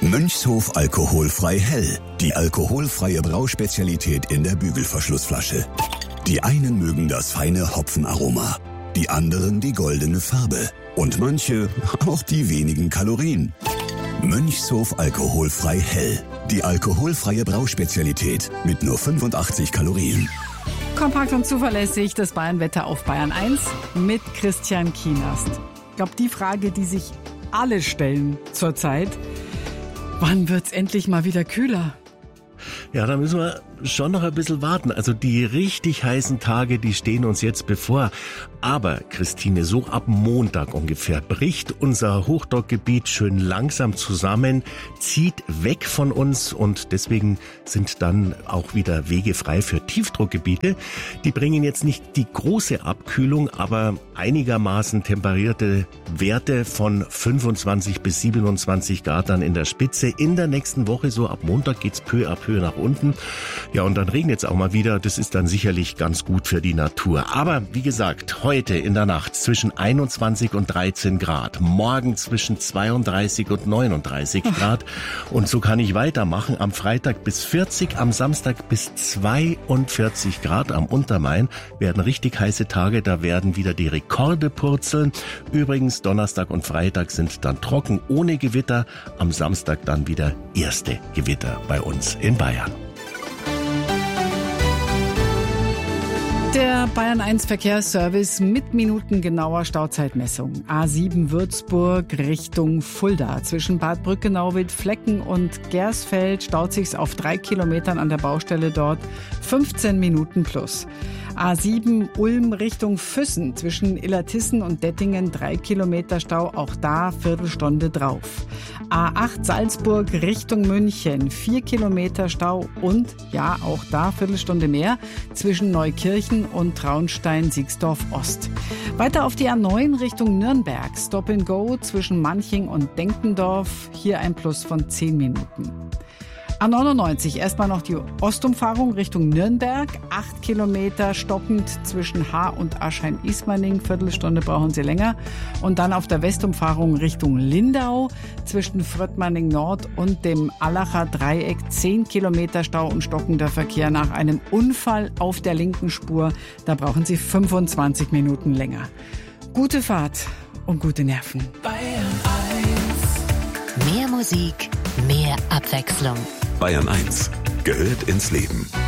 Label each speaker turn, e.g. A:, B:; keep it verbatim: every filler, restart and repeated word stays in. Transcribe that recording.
A: Mönchshof alkoholfrei hell. Die alkoholfreie Brauspezialität in der Bügelverschlussflasche. Die einen mögen das feine Hopfenaroma, die anderen die goldene Farbe und manche auch die wenigen Kalorien. Mönchshof alkoholfrei hell. Die alkoholfreie Brauspezialität mit nur fünfundachtzig Kalorien.
B: Kompakt und zuverlässig, das Bayernwetter auf Bayern eins mit Christian Kienast. Ich glaube, die Frage, die sich alle stellen zurzeit: Wann wird's endlich mal wieder kühler?
C: Ja, da müssen wir schon noch ein bisschen warten. Also die richtig heißen Tage, die stehen uns jetzt bevor. Aber, Christine, so ab Montag ungefähr bricht unser Hochdruckgebiet schön langsam zusammen, zieht weg von uns und deswegen sind dann auch wieder Wege frei für Tiefdruckgebiete. Die bringen jetzt nicht die große Abkühlung, aber einigermaßen temperierte Werte von fünfundzwanzig bis siebenundzwanzig Grad dann in der Spitze. In der nächsten Woche, so ab Montag, geht's peu à peu nach unten. Ja, und dann regnet es auch mal wieder. Das ist dann sicherlich ganz gut für die Natur. Aber wie gesagt, heute in der Nacht zwischen einundzwanzig und dreizehn Grad. Morgen zwischen zweiunddreißig und neununddreißig Grad. Und so kann ich weitermachen. Am Freitag bis vierzig, am Samstag bis zweiundvierzig Grad. Am Untermain werden richtig heiße Tage. Da werden wieder die Rekorde purzeln. Übrigens, Donnerstag und Freitag sind dann trocken, ohne Gewitter. Am Samstag dann wieder erste Gewitter bei uns in Bayern.
B: Der Bayern eins Verkehrsservice mit minutengenauer Stauzeitmessung. A sieben Würzburg Richtung Fulda. Zwischen Bad Brückenau, Wildflecken und Gersfeld staut sich's auf drei Kilometern an der Baustelle dort. fünfzehn Minuten plus. A sieben Ulm Richtung Füssen. Zwischen Illertissen und Dettingen drei Kilometer Stau. Auch da Viertelstunde drauf. A acht Salzburg Richtung München. vier Kilometer Stau und ja, auch da Viertelstunde mehr. Zwischen Neukirchen und Traunstein-Siegsdorf-Ost. Weiter auf die A neun Richtung Nürnberg. Stop and Go zwischen Manching und Denkendorf. Hier ein Plus von zehn Minuten. A neunundneunzig, erstmal noch die Ostumfahrung Richtung Nürnberg. acht Kilometer stoppend zwischen Haar und Aschheim-Ismaning. Viertelstunde brauchen Sie länger. Und dann auf der Westumfahrung Richtung Lindau. Zwischen Fröttmanning Nord und dem Allacher Dreieck. zehn Kilometer Stau und stockender Verkehr nach einem Unfall auf der linken Spur. Da brauchen Sie fünfundzwanzig Minuten länger. Gute Fahrt und gute Nerven.
D: Bayern eins.
E: Mehr Musik, mehr Abwechslung.
A: Bayern eins gehört ins Leben.